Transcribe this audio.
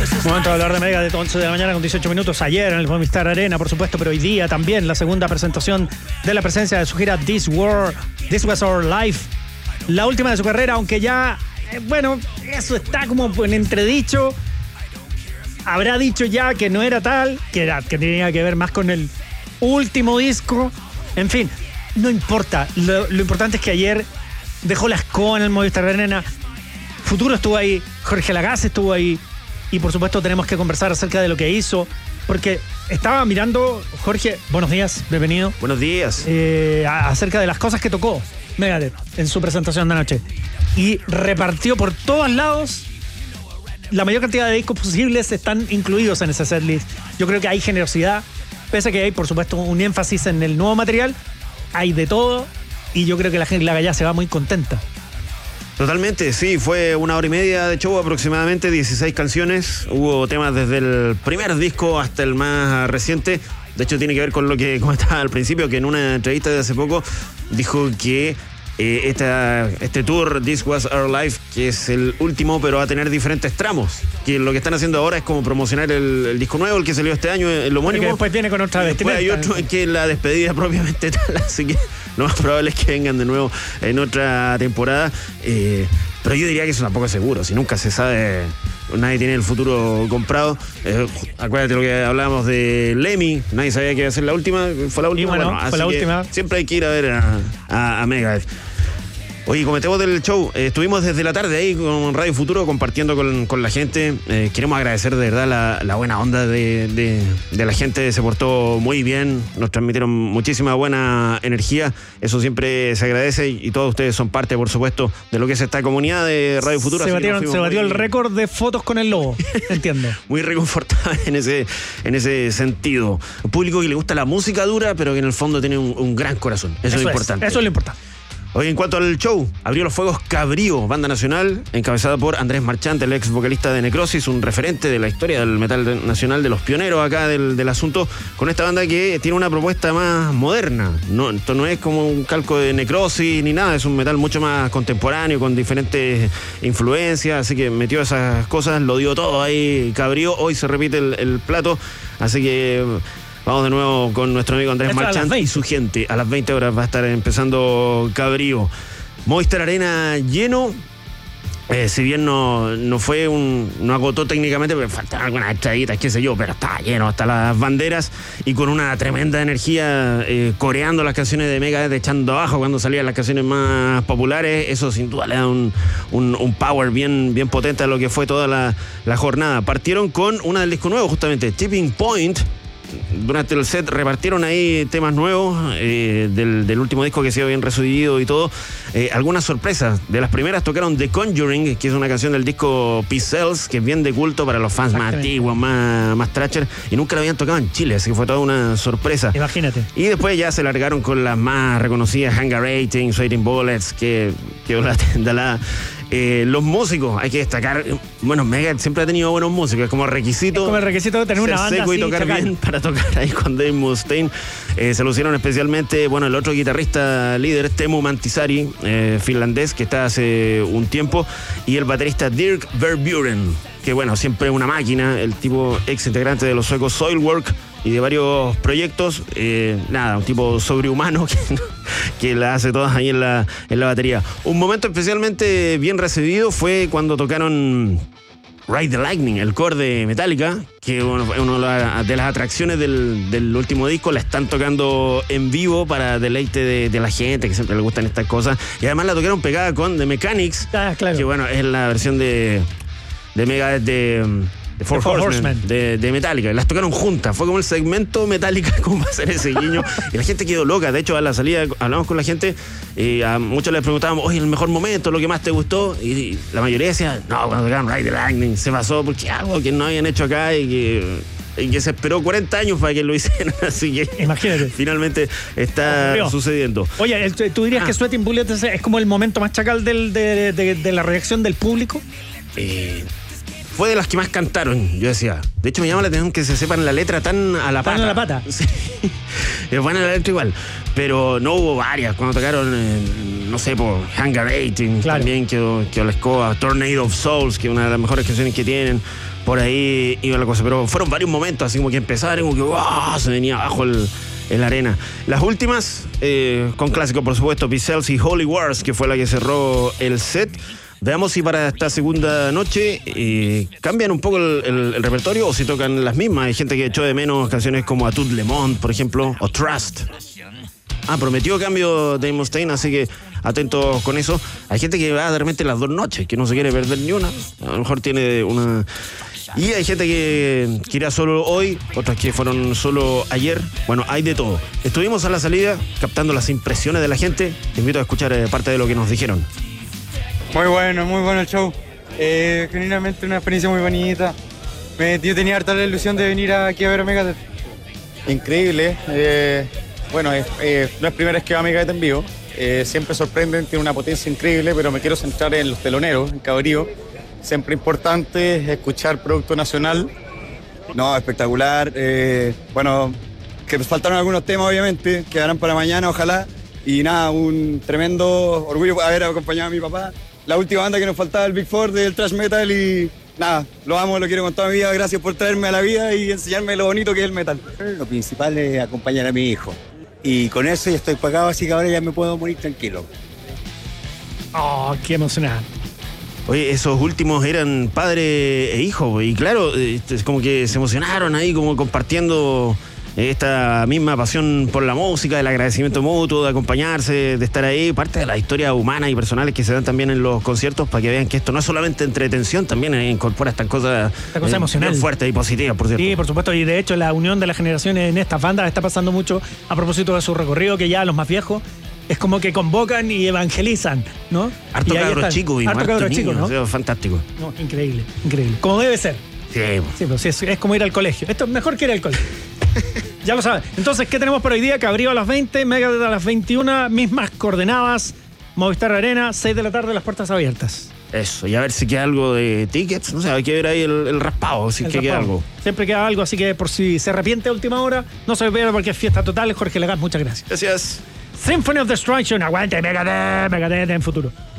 Momento de hablar de Megadeth, 11 de la mañana con 18 minutos. Ayer en el Movistar Arena, por supuesto, pero hoy día también la segunda presentación de la presencia de su gira This Was Our Life. La última de su carrera, aunque ya, bueno, eso está como en entredicho. Habrá dicho ya que no era tal, que tenía que ver más con el último disco. En fin, no importa. Lo importante es que ayer dejó la escoba en el Movistar Arena. Futuro estuvo ahí, Jorge Lagasse estuvo ahí. Y por supuesto tenemos que conversar acerca de lo que hizo, porque estaba mirando, Jorge, buenos días, bienvenido. Buenos días. Acerca de las cosas que tocó Megadeth en su presentación de anoche. Y repartió por todos lados, la mayor cantidad de discos posibles están incluidos en ese setlist. Yo creo que hay generosidad, pese a que hay por supuesto un énfasis en el nuevo material, hay de todo, y yo creo que la gente, la galla se va muy contenta. Totalmente, sí, fue 1 hora y media de show, aproximadamente 16 canciones. Hubo temas desde el primer disco hasta el más reciente. De hecho, tiene que ver con lo que comentaba al principio, que en una entrevista de hace poco dijo que este tour, This Was Our Life, que es el último, pero va a tener diferentes tramos. Que lo que están haciendo ahora es como promocionar el disco nuevo, el que salió este año, el homónimo. Porque después viene con otra vestimenta. Hay otro que es la despedida propiamente tal, así que lo más probable es que vengan de nuevo en otra temporada. Pero yo diría que eso tampoco es seguro, si nunca se sabe, nadie tiene el futuro comprado. Acuérdate lo que hablábamos de Lemmy, nadie sabía que iba a ser la última, fue la última. Y bueno, fue la última. Siempre hay que ir a ver a Megadeth. Oye, comentemos del show. Estuvimos desde la tarde ahí con Radio Futuro compartiendo con la gente. Queremos agradecer de verdad la buena onda de la gente. Se portó muy bien. Nos transmitieron muchísima buena energía. Eso siempre se agradece y todos ustedes son parte, por supuesto, de lo que es esta comunidad de Radio Futuro. Se batió el récord de fotos con el lobo. Entiendo. Muy reconfortable en ese sentido. Un público que le gusta la música dura, pero que en el fondo tiene un gran corazón. Eso es importante. Eso es lo importante. Hoy, en cuanto al show, abrió los fuegos Cabrío, banda nacional, encabezada por Andrés Marchante, el ex vocalista de Necrosis, un referente de la historia del metal nacional, de los pioneros acá del asunto, con esta banda que tiene una propuesta más moderna. No, esto no es como un calco de Necrosis ni nada, es un metal mucho más contemporáneo, con diferentes influencias, así que metió esas cosas, lo dio todo ahí Cabrío. Hoy se repite el plato, así que vamos de nuevo con nuestro amigo Andrés Marchante y su gente. A las 20 horas va a estar empezando Cabrío. Movistar Arena lleno. Si bien no agotó técnicamente, porque faltaban algunas estraditas, qué sé yo, pero estaba lleno hasta las banderas y con una tremenda energía, coreando las canciones de Megadeth, echando abajo cuando salían las canciones más populares. Eso sin duda le da un power bien potente a lo que fue toda la jornada. Partieron con una del disco nuevo, justamente, Tipping Point. Durante el set repartieron ahí temas nuevos del último disco que ha sido bien recibido y todo. Algunas sorpresas. De las primeras tocaron The Conjuring, que es una canción del disco Peace Cells, que es bien de culto para los fans más antiguos, más trasher, y nunca la habían tocado en Chile, así que fue toda una sorpresa. Imagínate. Y después ya se largaron con las más reconocidas, Hunger Rating, Sweating Bullets, que la tendalada. Los músicos, hay que destacar, bueno, Megadeth siempre ha tenido buenos músicos, es como requisito. Es como el requisito de tener una banda seco y así, tocar bien para tocar ahí con Dave Mustaine. Se lucieron especialmente, bueno, el otro guitarrista líder, Teemu Mantisari, finlandés, que está hace un tiempo, y el baterista Dirk Verburen, que bueno, siempre una máquina, el tipo ex integrante de los suecos Soilwork y de varios proyectos. Un tipo sobrehumano que la hace todas ahí en la batería. Un momento especialmente bien recibido fue cuando tocaron Ride the Lightning, el core de Metallica, que bueno, es una de las atracciones del último disco. La están tocando en vivo para deleite de la gente, que siempre le gustan estas cosas. Y además la tocaron pegada con The Mechanics, claro. Que bueno, es la versión de Megadeth de Four Horsemen de Metallica. Las tocaron juntas, fue como el segmento Metallica, como va a ser ese guiño. Y la gente quedó loca. De hecho, a la salida hablamos con la gente y a muchos les preguntábamos, oye, el mejor momento, lo que más te gustó, y la mayoría decía, no, cuando tocaron Ride the Lightning se pasó porque algo que no habían hecho acá y que se esperó 40 años para que lo hicieran, así que imagínate, finalmente está sucediendo. Oye, ¿tú dirías que Sweating Bullets es como el momento más chacal de la reacción del público? Fue de las que más cantaron, yo decía. De hecho, me llama la atención que se sepan la letra tan a la pata. Tan a la pata. Sí. Es buena la letra igual. Pero no hubo varias. Cuando tocaron, no sé, por Hunger Rating, claro, también quedó la escoba. Tornado of Souls, que es una de las mejores canciones que tienen. por ahí iba la cosa. Pero fueron varios momentos, así como que empezaron, como que ¡wow! Se venía abajo el arena. Las últimas, con clásicos, por supuesto, Pixels y Holy Wars, que fue la que cerró el set. Veamos si para esta segunda noche cambian un poco el repertorio o si tocan las mismas. Hay gente que echó de menos canciones como A Tout Le Monde, por ejemplo, o Trust. Prometió cambio Dave Mustaine, así que atentos con eso. Hay gente que va de repente las 2 noches, que no se quiere perder ni una. A lo mejor tiene una... Y hay gente que irá solo hoy, otras que fueron solo ayer. Bueno, hay de todo. Estuvimos a la salida captando las impresiones de la gente. Te invito a escuchar parte de lo que nos dijeron. Muy bueno el show. Genuinamente una experiencia muy bonita. Yo tenía harta la ilusión de venir aquí a ver a Megadeth. Increíble. Bueno, no es primera vez que va a Megadeth en vivo. Siempre sorprenden, tiene una potencia increíble, pero me quiero centrar en los teloneros, en Cabrío. Siempre importante escuchar producto nacional. No, espectacular. Bueno, que faltaron algunos temas, obviamente, quedarán para mañana, ojalá. Y nada, un tremendo orgullo haber acompañado a mi papá. La última banda que nos faltaba, el Big Four del thrash metal, y nada, lo amo, lo quiero con toda mi vida. Gracias por traerme a la vida y enseñarme lo bonito que es el metal. Lo principal es acompañar a mi hijo. Y con eso ya estoy pagado, así que ahora ya me puedo morir tranquilo. Oh, qué emocionante. Oye, esos últimos eran padre e hijo, y claro, es como que se emocionaron ahí, como compartiendo esta misma pasión por la música, el agradecimiento mutuo, de acompañarse, de estar ahí, parte de las historias humanas y personales que se dan también en los conciertos, para que vean que esto no es solamente entretención, también incorpora estas cosas emocional, fuertes y positivas, por cierto. Sí, por supuesto, y de hecho la unión de las generaciones en estas bandas está pasando mucho a propósito de su recorrido, que ya los más viejos es como que convocan y evangelizan, ¿no? Harto cabros chicos y harto cabros chicos, ¿no? O sea, fantástico. No, increíble. Como debe ser. Sí, pues es como ir al colegio. Esto es mejor que ir al colegio. Ya lo saben. Entonces, ¿qué tenemos por hoy día? Cabrío a las 20, Megadeth a las 21, mismas coordenadas, Movistar Arena, 6 de la tarde, las puertas abiertas. Eso, y a ver si queda algo de tickets, no sé, hay que ver ahí el raspado, si queda algo. Siempre queda algo, así que por si se arrepiente a última hora, no se olvide porque es fiesta total. Jorge Legaz, muchas gracias. Gracias. Symphony of Destruction, aguante Megadeth en futuro.